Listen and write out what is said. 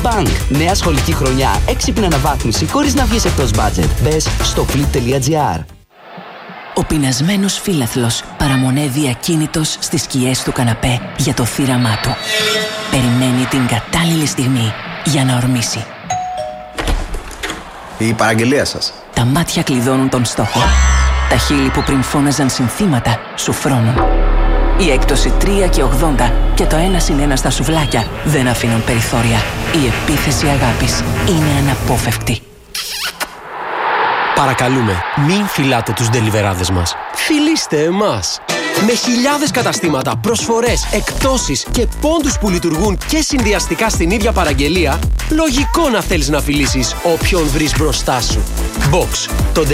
Bank. Νέα σχολική χρονιά, έξυπνη αναβάθμιση χωρίς να βγεις εκτός budget. Μπες στο flip.gr. Ο πεινασμένος φίλαθλος παραμονεύει ακίνητος στις σκιές του καναπέ για το θύραμά του. Περιμένει την κατάλληλη στιγμή για να ορμήσει. Η παραγγελία σας. Τα μάτια κλειδώνουν τον στόχο. Τα χείλη που πριν φώναζαν συνθήματα σου φρώνουν. Η έκπτωση 3,80 και το 1+1 στα σουβλάκια δεν αφήνουν περιθώρια. Η επίθεση αγάπης είναι αναπόφευκτη. Παρακαλούμε, μην φυλάτε τους ντελιβεράδες μας. Φιλήστε εμάς! Με χιλιάδες καταστήματα, προσφορές, εκπτώσεις και πόντους που λειτουργούν και συνδυαστικά στην ίδια παραγγελία, λογικό να θέλεις να φιλήσεις όποιον βρεις μπροστά σου. Box, το